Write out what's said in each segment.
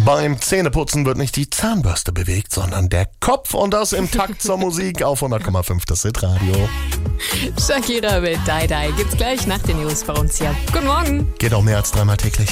Beim Zähneputzen wird nicht die Zahnbürste bewegt, sondern der Kopf und das im Takt zur Musik auf 100,5 das Hitradio. Shakira mit Die Die gibt's gleich nach den News bei uns hier. Guten Morgen. Geht auch mehr als 3-mal täglich.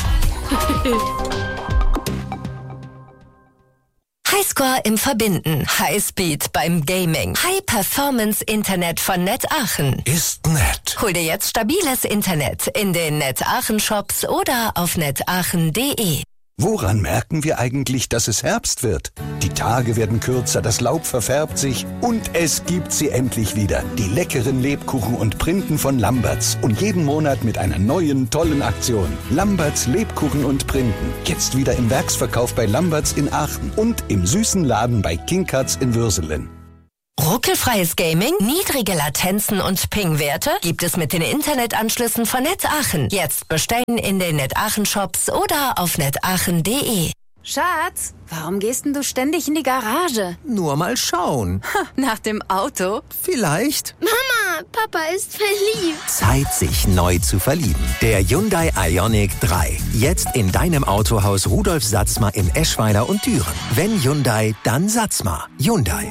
Highscore im Verbinden, Highspeed beim Gaming, High-Performance-Internet von Net Aachen. Ist nett. Hol dir jetzt stabiles Internet in den Net Aachen Shops oder auf netaachen.de. Woran merken wir eigentlich, dass es Herbst wird? Die Tage werden kürzer, das Laub verfärbt sich und es gibt sie endlich wieder. Die leckeren Lebkuchen und Printen von Lamberts. Und jeden Monat mit einer neuen, tollen Aktion. Lamberts Lebkuchen und Printen. Jetzt wieder im Werksverkauf bei Lamberts in Aachen und im süßen Laden bei King Cuts in Würselen. Ruckelfreies Gaming, niedrige Latenzen und Ping-Werte gibt es mit den Internetanschlüssen von Net Aachen. Jetzt bestellen in den Net Aachen Shops oder auf netaachen.de. Schatz, warum gehst denn du ständig in die Garage? Nur mal schauen. Nach dem Auto? Vielleicht. Mama, Papa ist verliebt. Zeit, sich neu zu verlieben. Der Hyundai Ioniq 3. Jetzt in deinem Autohaus Rudolf Satzmer in Eschweiler und Düren. Wenn Hyundai, dann Satzmer. Hyundai.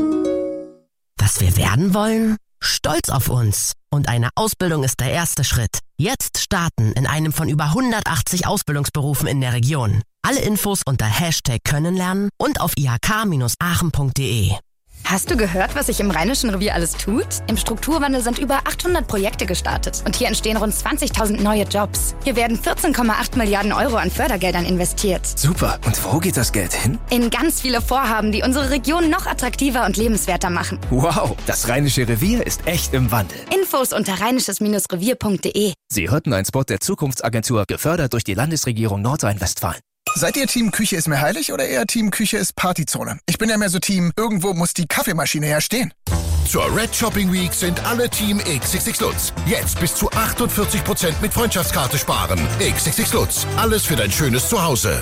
Was wir werden wollen? Stolz auf uns. Und eine Ausbildung ist der erste Schritt. Jetzt starten in einem von über 180 Ausbildungsberufen in der Region. Alle Infos unter #Könnenlernen und auf ihk-aachen.de. Hast du gehört, was sich im Rheinischen Revier alles tut? Im Strukturwandel sind über 800 Projekte gestartet. Und hier entstehen rund 20.000 neue Jobs. Hier werden 14,8 Milliarden Euro an Fördergeldern investiert. Super. Und wo geht das Geld hin? In ganz viele Vorhaben, die unsere Region noch attraktiver und lebenswerter machen. Wow, das Rheinische Revier ist echt im Wandel. Infos unter rheinisches-revier.de. Sie hörten einen Spot der Zukunftsagentur, gefördert durch die Landesregierung Nordrhein-Westfalen. Seid ihr Team Küche ist mir heilig oder eher Team Küche ist Partyzone? Ich bin ja mehr so Team, irgendwo muss die Kaffeemaschine ja stehen. Zur Red Shopping Week sind alle Team XXX Lutz. Jetzt bis zu 48% mit Freundschaftskarte sparen. XXX Lutz, alles für dein schönes Zuhause.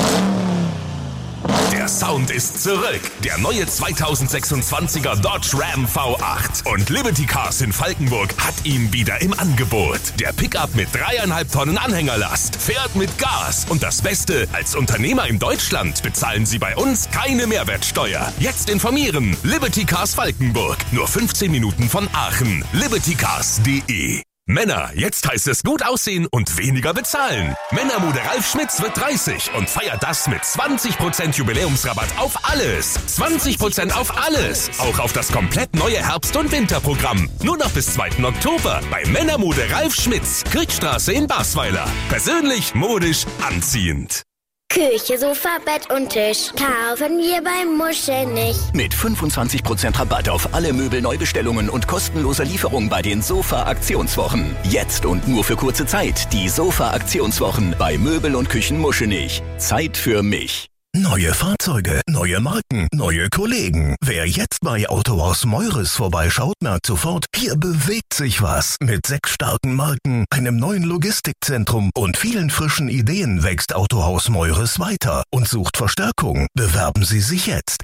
Der Sound ist zurück. Der neue 2026er Dodge Ram V8. Und Liberty Cars in Falkenburg hat ihn wieder im Angebot. Der Pickup mit 3,5 Tonnen Anhängerlast fährt mit Gas. Und das Beste, als Unternehmer in Deutschland bezahlen Sie bei uns keine Mehrwertsteuer. Jetzt informieren. Liberty Cars Falkenburg. Nur 15 Minuten von Aachen. libertycars.de. Männer, jetzt heißt es gut aussehen und weniger bezahlen. Männermode Ralf Schmitz wird 30 und feiert das mit 20% Jubiläumsrabatt auf alles. 20% auf alles. Auch auf das komplett neue Herbst- und Winterprogramm. Nur noch bis 2. Oktober bei Männermode Ralf Schmitz. Kriegstraße in Basweiler. Persönlich, modisch, anziehend. Küche, Sofa, Bett und Tisch kaufen wir beim Muschel nicht. Mit 25% Rabatt auf alle Möbelneubestellungen und kostenloser Lieferung bei den Sofa-Aktionswochen. Jetzt und nur für kurze Zeit die Sofa-Aktionswochen bei Möbel und Küchen Muschelnich. Zeit für mich. Neue Fahrzeuge, neue Marken, neue Kollegen. Wer jetzt bei Autohaus Meures vorbeischaut, merkt sofort, hier bewegt sich was. Mit 6 starken Marken, einem neuen Logistikzentrum und vielen frischen Ideen wächst Autohaus Meures weiter und sucht Verstärkung. Bewerben Sie sich jetzt.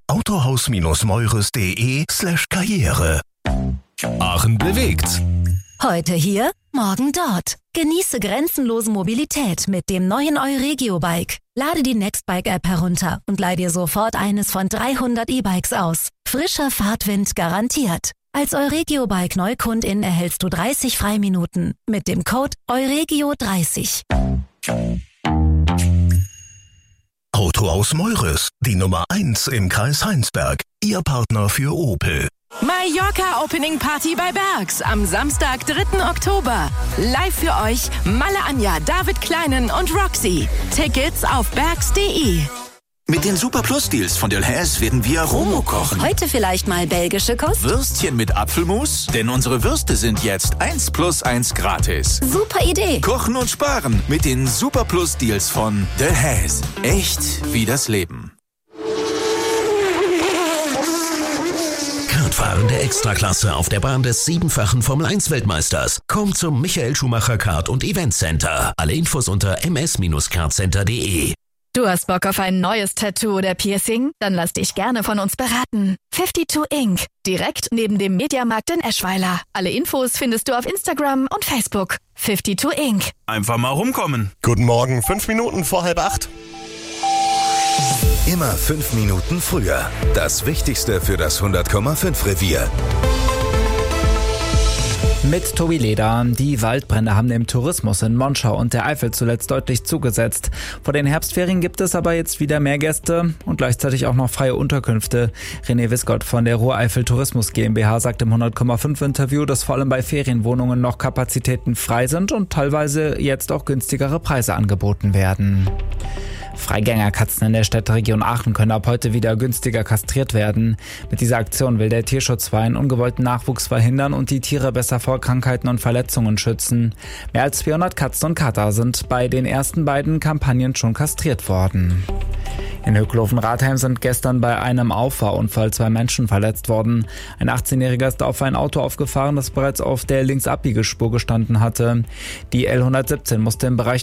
autohaus-meures.de/Karriere. Aachen bewegt. Heute hier, morgen dort. Genieße grenzenlose Mobilität mit dem neuen Euregio-Bike. Lade die Nextbike-App herunter und leih dir sofort eines von 300 E-Bikes aus. Frischer Fahrtwind garantiert. Als Euregio-Bike-Neukundin erhältst du 30 Freiminuten mit dem Code EUREGIO30. Autohaus Meures, die Nummer 1 im Kreis Heinsberg. Ihr Partner für Opel. Mallorca Opening Party bei Bergs am Samstag, 3. Oktober. Live für euch Malle Anja, David Kleinen und Roxy. Tickets auf bergs.de. Mit den Super Plus Deals von Delhaize werden wir Romo kochen. Heute vielleicht mal belgische Kost? Würstchen mit Apfelmus? Denn unsere Würste sind jetzt 1 + 1 gratis. Super Idee. Kochen und sparen mit den Super Plus Deals von Delhaize. Echt wie das Leben. Kartfahren der Extraklasse auf der Bahn des 7-fachen Formel-1-Weltmeisters. Kommt zum Michael Schumacher Kart- und Event Center. Alle Infos unter ms-kartcenter.de. Du hast Bock auf ein neues Tattoo oder Piercing? Dann lass dich gerne von uns beraten. 52 Inc. Direkt neben dem Mediamarkt in Eschweiler. Alle Infos findest du auf Instagram und Facebook. 52 Inc. Einfach mal rumkommen. Guten Morgen, 5 Minuten vor 7:30. Immer 5 Minuten früher. Das Wichtigste für das 100,5 Revier. Mit Tobi Leder. Die Waldbrände haben dem Tourismus in Monschau und der Eifel zuletzt deutlich zugesetzt. Vor den Herbstferien gibt es aber jetzt wieder mehr Gäste und gleichzeitig auch noch freie Unterkünfte. René Wiskott von der Ruhr-Eifel Tourismus GmbH sagt im 100,5 Interview, dass vor allem bei Ferienwohnungen noch Kapazitäten frei sind und teilweise jetzt auch günstigere Preise angeboten werden. Freigängerkatzen in der Städteregion Aachen können ab heute wieder günstiger kastriert werden. Mit dieser Aktion will der Tierschutzverein ungewollten Nachwuchs verhindern und die Tiere besser vor Krankheiten und Verletzungen schützen. Mehr als 400 Katzen und Kater sind bei den ersten beiden Kampagnen schon kastriert worden. In Höchlofen-Ratheim sind gestern bei einem Auffahrunfall 2 Menschen verletzt worden. Ein 18-Jähriger ist auf ein Auto aufgefahren, das bereits auf der Linksabbiegespur gestanden hatte. Die L117 musste im Bereich